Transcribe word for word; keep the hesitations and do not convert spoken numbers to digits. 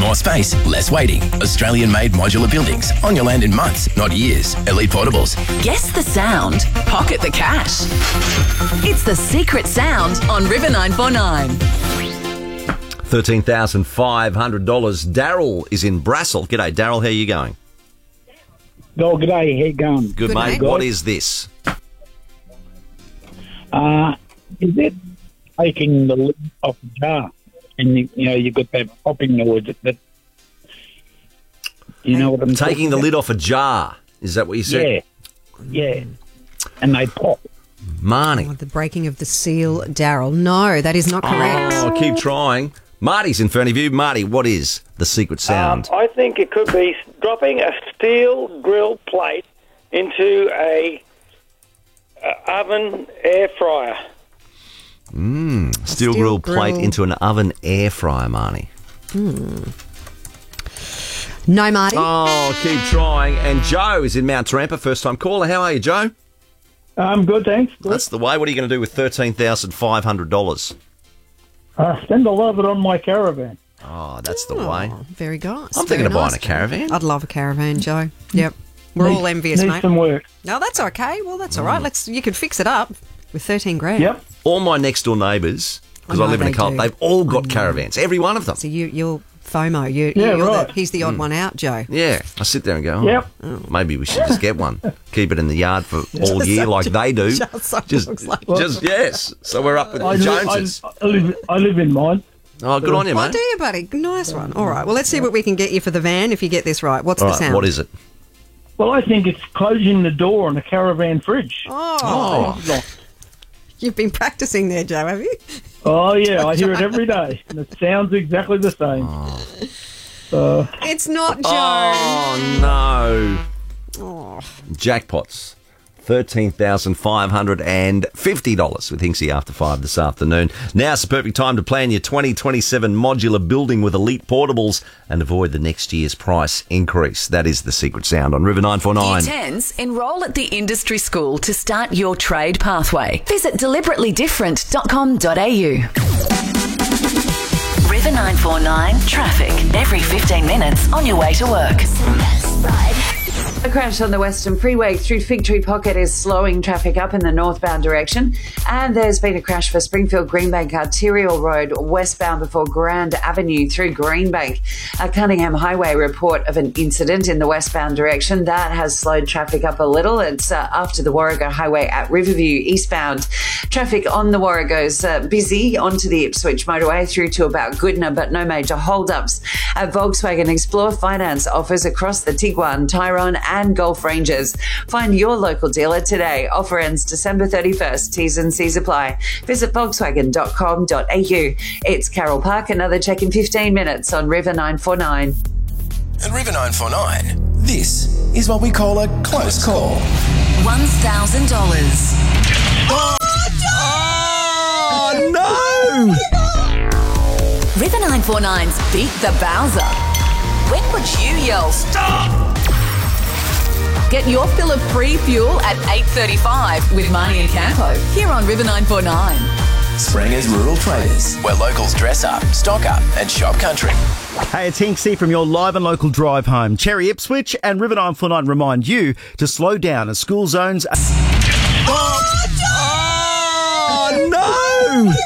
More space, less waiting. Australian-made modular buildings on your land in months, not years. Elite Portables. Guess the sound. Pocket the cash. It's The Secret Sound on River nine four nine. thirteen thousand five hundred dollars. Daryl is in Brassel. G'day, Daryl. How are you going? Oh, g'day. How you going? Good, Good, mate. mate. What is this? Uh, is it taking the lid off a jar? And, you, you know, you've got that popping noise that, you know what I'm Taking talking the about? lid off a jar. Is that what you said? Yeah, yeah. And they pop. Marnie. Oh, the breaking of the seal, Daryl. No, that is not correct. Oh, keep trying. Marty's in front of you. Marty, what is the secret sound? Um, I think it could be dropping a steel grill plate into a, a oven air fryer. Mm, steel, steel grill plate grill. into an oven air fryer, Marnie. No, Marty. Oh, keep trying. And Joe is in Mount Tarampa, first time caller. How are you, Joe? I'm good, thanks. Good. That's the way. What are you going to do with thirteen thousand five hundred dollars? I spend a lot of it on my caravan. Oh, that's the Oh, way. very nice. I'm very thinking of buying nice. a caravan. I'd love a caravan, Joe. Yep. We're all envious, Needs mate. some work. No, that's okay. Well, that's all right. Let's. You can fix it up with thirteen grand. Yep. All my next door neighbours, because I I, know live in a they cult, do. they've all got caravans. Every one of them. So you, you're FOMO. You, Yeah, you're right. the, he's the odd one out, Joe. Yeah, I sit there and go, oh, Yep. maybe we should just get one. Keep it in the yard for all year like they do. Just so it Just, looks like- just yes. So we're up with I, the live, Joneses. I, I, live, I live in mine. Oh, good on you, Oh, mate. do you, buddy? Nice one. All right. Well, let's see what we can get you for the van if you get this right. What's All the right, sound? what is it? Well, I think it's closing the door on a caravan fridge. Oh, Oh, you've been practicing there, Joe, have you? Oh, yeah, I hear it every day, and it sounds exactly the same. Uh, It's not Joe. oh no. Oh. Jackpots. thirteen thousand five hundred fifty dollars with Hinksy after five this afternoon. Now's the perfect time to plan your twenty twenty-seven modular building with Elite Portables and avoid the next year's price increase. That is the secret sound on River nine four Year nine. tens, enrol at the industry school to start your trade pathway. Visit deliberately different dot com dot a u. River nine four nine traffic every fifteen minutes on your way to work. A crash on the Western Freeway through Fig Tree Pocket is slowing traffic up in the northbound direction. And there's been a crash for Springfield Greenbank Arterial Road westbound before Grand Avenue through Greenbank. A Cunningham Highway report of an incident in the westbound direction. That has slowed traffic up a little. It's uh, after the Warrego Highway at Riverview eastbound. Traffic on the Warrego's uh, busy onto the Ipswich motorway through to about Goodna, but no major hold-ups. At Volkswagen Explore Finance offers across the Tiguan, Tyrone and Gulf Ranges. Find your local dealer today. Offer ends December thirty-first. T's and C's apply. Visit volkswagen dot com dot a u. It's Carol Park. Another check in fifteen minutes on River nine four nine. At River nine four nine, this is what we call a close call. one thousand dollars. Oh no! River nine four nine's Beat the Bowser. When would you yell, stop? Get your fill of free fuel at eight thirty-five with Marnie and Campo here on River nine four nine. Springer's Rural Traders, where locals dress up, stock up and shop country. Hey, it's Hinksy from your live and local drive home. Cherry Ipswich and River nine four nine remind you to slow down as school zones... Oh no!